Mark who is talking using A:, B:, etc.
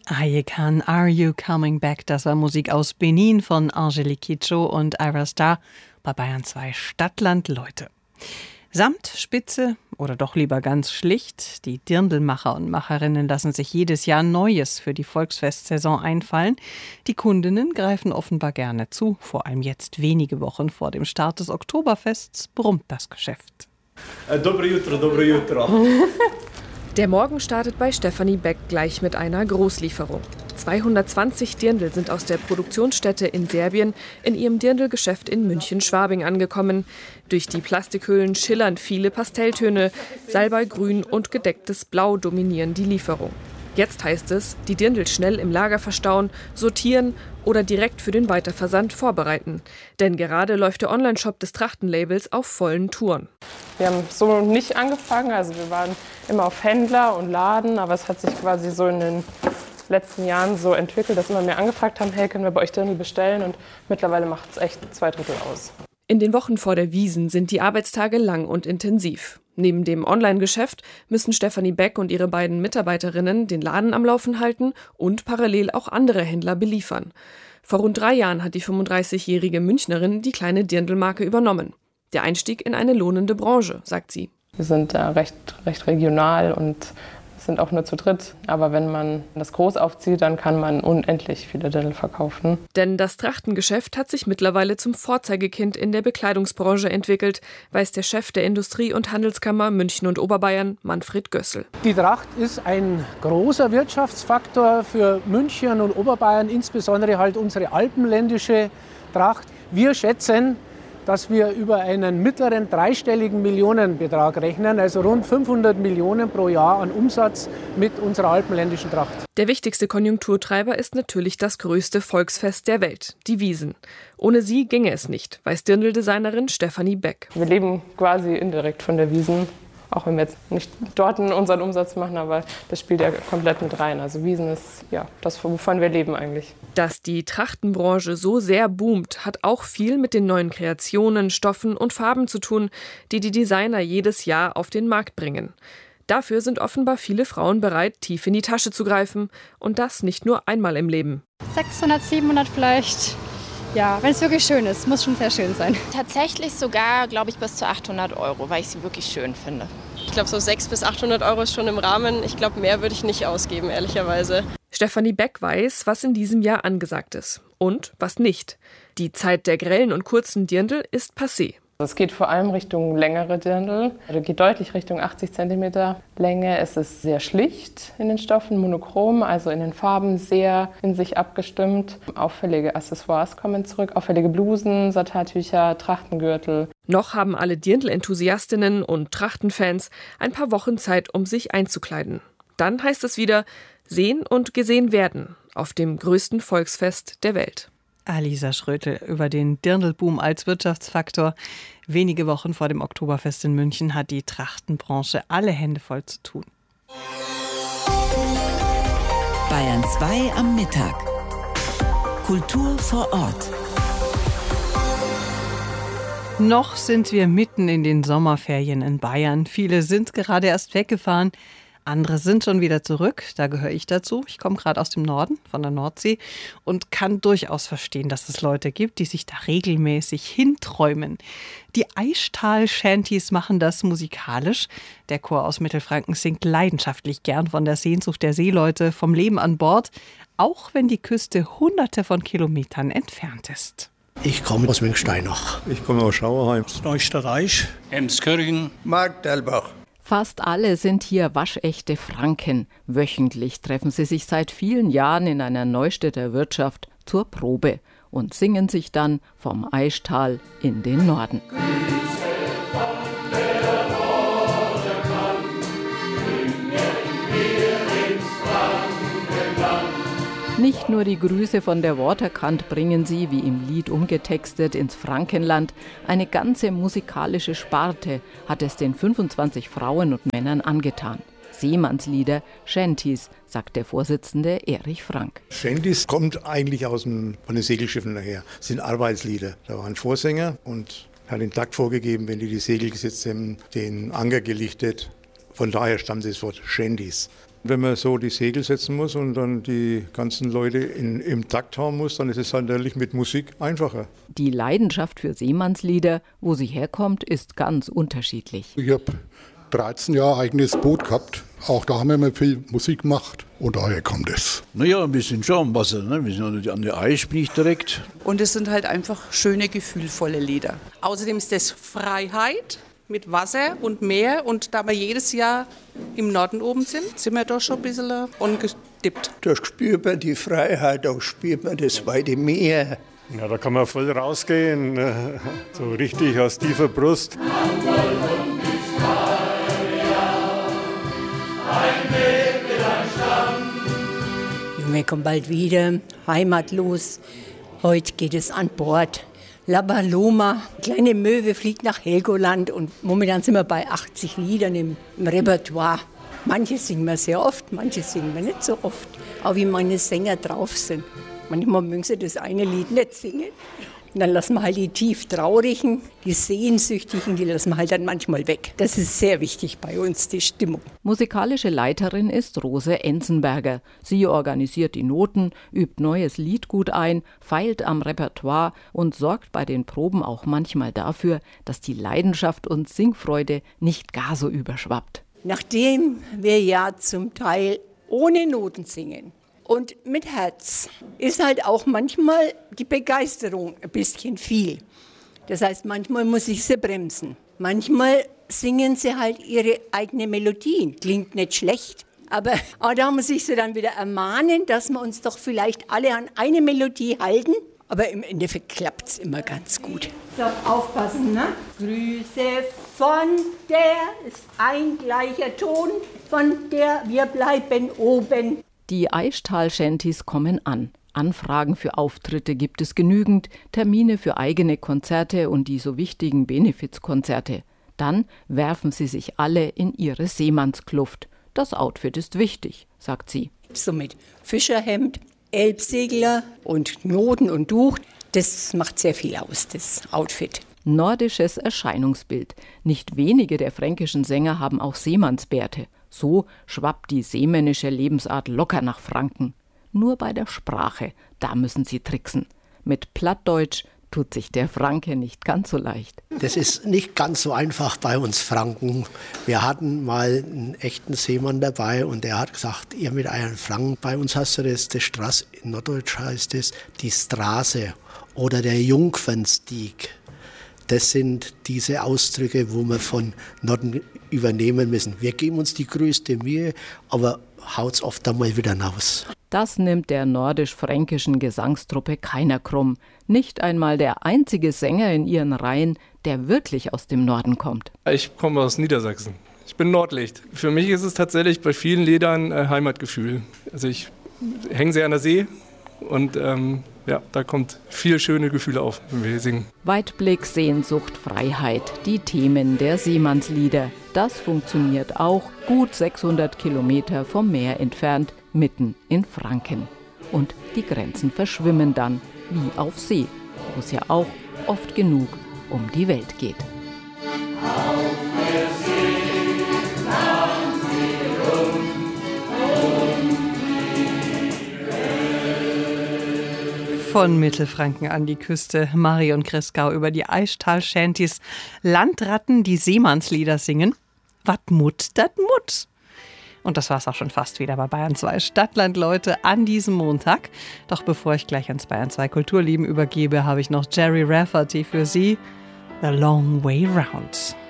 A: Ayekan, Are You Coming Back? Das war Musik aus Benin von Angelique Kidjo und Ira Star bei Bayern 2 Stadtland Leute. Samt, Spitze oder doch lieber ganz schlicht, die Dirndlmacher und Macherinnen lassen sich jedes Jahr Neues für die Volksfestsaison einfallen. Die Kundinnen greifen offenbar gerne zu, vor allem jetzt wenige Wochen vor dem Start des Oktoberfests brummt das Geschäft.
B: Dobro jutro, dobro jutro.
C: Der Morgen startet bei Stefanie Beck gleich mit einer Großlieferung. 220 Dirndl sind aus der Produktionsstätte in Serbien in ihrem Dirndlgeschäft in München-Schwabing angekommen. Durch die Plastikhüllen schillern viele Pastelltöne. Salbeigrün und gedecktes Blau dominieren die Lieferung. Jetzt heißt es, die Dirndl schnell im Lager verstauen, sortieren oder direkt für den Weiterversand vorbereiten. Denn gerade läuft der Onlineshop des Trachtenlabels auf vollen Touren.
D: Wir haben so nicht angefangen, also wir waren immer auf Händler und Laden, aber es hat sich quasi so in den letzten Jahren so entwickelt, dass immer mehr angefragt haben, hey, können wir bei euch Dirndl bestellen? Und mittlerweile macht es echt 2/3 aus.
C: In den Wochen vor der Wiesn sind die Arbeitstage lang und intensiv. Neben dem Online-Geschäft müssen Stefanie Beck und ihre beiden Mitarbeiterinnen den Laden am Laufen halten und parallel auch andere Händler beliefern. Vor rund 3 Jahren hat die 35-jährige Münchnerin die kleine Dirndl-Marke übernommen. Der Einstieg in eine lohnende Branche, sagt sie.
D: Wir sind recht regional und sind auch nur zu dritt. Aber wenn man das groß aufzieht, dann kann man unendlich viele Dirndl verkaufen.
C: Denn das Trachtengeschäft hat sich mittlerweile zum Vorzeigekind in der Bekleidungsbranche entwickelt, weiß der Chef der Industrie- und Handelskammer München und Oberbayern, Manfred Gössel.
E: Die Tracht ist ein großer Wirtschaftsfaktor für München und Oberbayern, insbesondere halt unsere alpenländische Tracht. Wir schätzen, dass wir über einen mittleren dreistelligen Millionenbetrag rechnen, also rund 500 Millionen pro Jahr an Umsatz mit unserer alpenländischen Tracht.
C: Der wichtigste Konjunkturtreiber ist natürlich das größte Volksfest der Welt, die Wiesn. Ohne sie ginge es nicht, weiß Dirndl-Designerin Stefanie Beck.
D: Wir leben quasi indirekt von der Wiesn. Auch wenn wir jetzt nicht dort unseren Umsatz machen, aber das spielt ja komplett mit rein. Also Wiesn ist ja das, wovon wir leben eigentlich.
C: Dass die Trachtenbranche so sehr boomt, hat auch viel mit den neuen Kreationen, Stoffen und Farben zu tun, die die Designer jedes Jahr auf den Markt bringen. Dafür sind offenbar viele Frauen bereit, tief in die Tasche zu greifen. Und das nicht nur einmal im Leben.
F: 600, 700 vielleicht. Ja, wenn es wirklich schön ist, muss schon sehr schön sein.
G: Tatsächlich sogar, glaube ich, bis zu 800 €, weil ich sie wirklich schön finde.
H: Ich glaube, so 600 bis 800 € ist schon im Rahmen. Ich glaube, mehr würde ich nicht ausgeben, ehrlicherweise.
C: Stefanie Beck weiß, was in diesem Jahr angesagt ist und was nicht. Die Zeit der grellen und kurzen Dirndl ist passé.
D: Es geht vor allem Richtung längere Dirndl. Also geht deutlich Richtung 80 cm Länge. Es ist sehr schlicht in den Stoffen, monochrom, also in den Farben sehr in sich abgestimmt. Auffällige Accessoires kommen zurück, auffällige Blusen, Satartücher, Trachtengürtel.
C: Noch haben alle Dirndl-Enthusiastinnen und Trachtenfans ein paar Wochen Zeit, um sich einzukleiden. Dann heißt es wieder sehen und gesehen werden auf dem größten Volksfest der Welt.
A: Alisa Schrötel über den Dirndlboom als Wirtschaftsfaktor. Wenige Wochen vor dem Oktoberfest in München hat die Trachtenbranche alle Hände voll zu tun.
I: Bayern 2 am Mittag. Kultur vor Ort.
A: Noch sind wir mitten in den Sommerferien in Bayern. Viele sind gerade erst weggefahren. Andere sind schon wieder zurück, da gehöre ich dazu. Ich komme gerade aus dem Norden, von der Nordsee und kann durchaus verstehen, dass es Leute gibt, die sich da regelmäßig hinträumen. Die Eischtal-Shanties machen das musikalisch. Der Chor aus Mittelfranken singt leidenschaftlich gern von der Sehnsucht der Seeleute, vom Leben an Bord, auch wenn die Küste hunderte von Kilometern entfernt ist.
J: Ich komme aus Münchsteinach.
K: Ich komme aus Schauerheim.
L: Neusterreich.
M: Emskirchen.
N: Markdelbach.
O: Fast alle sind hier waschechte Franken. Wöchentlich treffen sie sich seit vielen Jahren in einer Neustädter Wirtschaft zur Probe und singen sich dann vom Eischtal in den Norden. Nicht nur die Grüße von der Waterkant bringen sie, wie im Lied umgetextet, ins Frankenland. Eine ganze musikalische Sparte hat es den 25 Frauen und Männern angetan. Seemannslieder, Shanties, sagt der Vorsitzende Erich Frank.
K: Shanties kommt eigentlich von den Segelschiffen daher. Das sind Arbeitslieder. Da war ein Vorsänger und hat den Takt vorgegeben, wenn die Segel gesetzt haben, den Anker gelichtet. Von daher stammt das Wort Shanties. Wenn man so die Segel setzen muss und dann die ganzen Leute im Takt haben muss, dann ist es halt natürlich mit Musik einfacher.
O: Die Leidenschaft für Seemannslieder, wo sie herkommt, ist ganz unterschiedlich.
L: Ich habe 13 Jahre eigenes Boot gehabt. Auch da haben wir immer viel Musik gemacht und daher kommt es.
M: Naja, wir sind schon am Wasser, ne? Wir sind an der Eisch nicht direkt.
N: Und es sind halt einfach schöne, gefühlvolle Lieder. Außerdem ist das Freiheit mit Wasser und Meer. Und da wir jedes Jahr im Norden oben sind wir da schon ein bisschen ungedippt.
J: Da spürt man die Freiheit, da spürt man das weite Meer.
B: Ja, da kann man voll rausgehen, so richtig aus tiefer Brust.
P: Junge, komm bald wieder, heimatlos. Heute geht es an Bord. La Paloma, kleine Möwe fliegt nach Helgoland und momentan sind wir bei 80 Liedern im Repertoire. Manche singen wir sehr oft, manche singen wir nicht so oft. Auch wie meine Sänger drauf sind. Manchmal mögen sie das eine Lied nicht singen. Und dann lassen wir halt die tief Traurigen, die Sehnsüchtigen, die lassen wir halt dann manchmal weg. Das ist sehr wichtig bei uns, die Stimmung.
O: Musikalische Leiterin ist Rose Enzenberger. Sie organisiert die Noten, übt neues Liedgut ein, feilt am Repertoire und sorgt bei den Proben auch manchmal dafür, dass die Leidenschaft und Singfreude nicht gar so überschwappt.
P: Nachdem wir ja zum Teil ohne Noten singen, und mit Herz ist halt auch manchmal die Begeisterung ein bisschen viel. Das heißt, manchmal muss ich sie bremsen. Manchmal singen sie halt ihre eigene Melodien. Klingt nicht schlecht, aber da muss ich sie dann wieder ermahnen, dass wir uns doch vielleicht alle an eine Melodie halten. Aber im Endeffekt klappt es immer ganz gut. So, aufpassen, ne? Grüße von der ist ein gleicher Ton, von der wir bleiben oben.
O: Die Aischtal-Shanties kommen an. Anfragen für Auftritte gibt es genügend, Termine für eigene Konzerte und die so wichtigen Benefizkonzerte. Dann werfen sie sich alle in ihre Seemannskluft. Das Outfit ist wichtig, sagt sie.
P: So mit Fischerhemd, Elbsegler und Knoten und Tuch, das macht sehr viel aus, das Outfit.
O: Nordisches Erscheinungsbild. Nicht wenige der fränkischen Sänger haben auch Seemannsbärte. So schwappt die seemännische Lebensart locker nach Franken. Nur bei der Sprache, da müssen sie tricksen. Mit Plattdeutsch tut sich der Franke nicht ganz so leicht.
J: Das ist nicht ganz so einfach bei uns Franken. Wir hatten mal einen echten Seemann dabei und der hat gesagt, ihr mit euren Franken, bei uns hast du das Straß, in Norddeutsch heißt es die Straße oder der Jungfernstieg. Das sind diese Ausdrücke, wo wir von Norden übernehmen müssen. Wir geben uns die größte Mühe, aber haut's oft einmal wieder raus.
O: Das nimmt der nordisch-fränkischen Gesangstruppe keiner krumm. Nicht einmal der einzige Sänger in ihren Reihen, der wirklich aus dem Norden kommt.
Q: Ich komme aus Niedersachsen. Ich bin Nordlicht. Für mich ist es tatsächlich bei vielen Liedern Heimatgefühl. Also ich hänge sehr an der See und da kommt viel schöne Gefühle auf, wenn wir hier singen.
O: Weitblick, Sehnsucht, Freiheit, die Themen der Seemannslieder. Das funktioniert auch gut 600 Kilometer vom Meer entfernt, mitten in Franken. Und die Grenzen verschwimmen dann, wie auf See, wo es ja auch oft genug um die Welt geht.
A: Von Mittelfranken an die Küste, Marion Kreskau über die Aischtal-Shanties. Landratten, die Seemannslieder singen. Wat mut, dat mut. Und das war's auch schon fast wieder bei Bayern 2 Stadtland, Leute, an diesem Montag. Doch bevor ich gleich ans Bayern 2 Kulturleben übergebe, habe ich noch Jerry Rafferty für Sie. The Long Way Round.